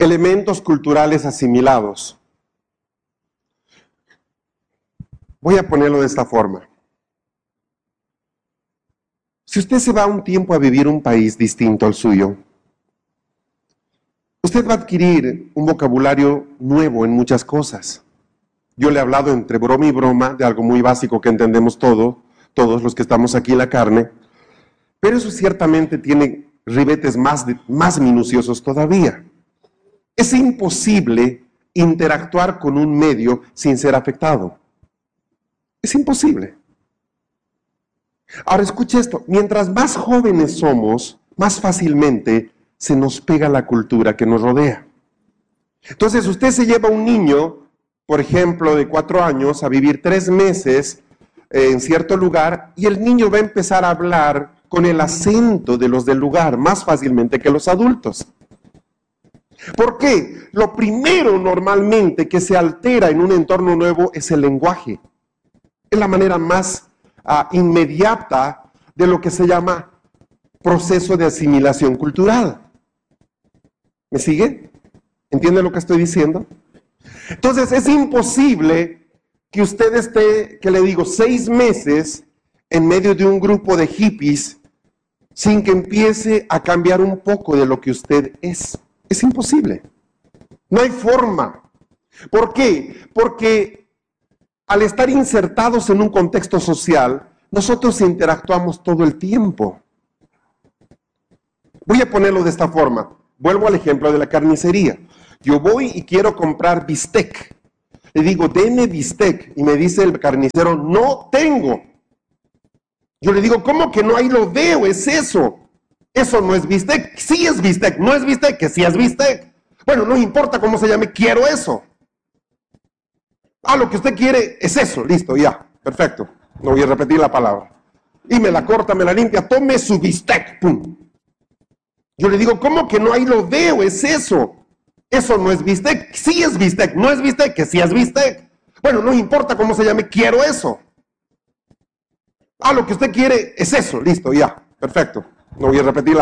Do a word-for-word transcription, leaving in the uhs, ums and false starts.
elementos culturales asimilados. Voy a ponerlo de esta forma. Si usted se va un tiempo a vivir un país distinto al suyo, usted va a adquirir un vocabulario nuevo en muchas cosas. Yo le he hablado entre broma y broma de algo muy básico que entendemos todo, todos los que estamos aquí en la carne, pero eso ciertamente tiene ribetes más, de, más minuciosos todavía. Es imposible interactuar con un medio sin ser afectado. Es imposible. Ahora escuche esto, mientras más jóvenes somos, más fácilmente se nos pega la cultura que nos rodea. Entonces usted se lleva a un niño, por ejemplo, de cuatro años, a vivir tres meses eh, en cierto lugar, y el niño va a empezar a hablar con el acento de los del lugar más fácilmente que los adultos. ¿Por qué? Lo primero normalmente que se altera en un entorno nuevo es el lenguaje. Es la manera más Uh, inmediata de lo que se llama proceso de asimilación cultural. ¿Me sigue? ¿Entiende lo que estoy diciendo? Entonces es imposible que usted esté, que le digo, seis meses en medio de un grupo de hippies sin que empiece a cambiar un poco de lo que usted es. Es imposible. No hay forma. ¿Por qué? Porque al estar insertados en un contexto social, nosotros interactuamos todo el tiempo. Voy a ponerlo de esta forma. Vuelvo al ejemplo de la carnicería. Yo voy y quiero comprar bistec. Le digo, deme bistec. Y me dice el carnicero, no tengo. Yo le digo, ¿cómo que no? Ahí lo veo, es eso. Eso no es bistec. Sí es bistec. No es bistec, que sí es bistec. Bueno, no importa cómo se llame, quiero eso. Ah, lo que usted quiere es eso, listo, ya, perfecto. No voy a repetir la palabra. Y me la corta, me la limpia, tome su bistec, pum. Yo le digo, ¿cómo que no? Ahí lo veo, es eso. Eso no es bistec, sí es bistec, no es bistec, que sí es bistec. Bueno, no importa cómo se llame, quiero eso. Ah, lo que usted quiere es eso, listo, ya, perfecto. No voy a repetir la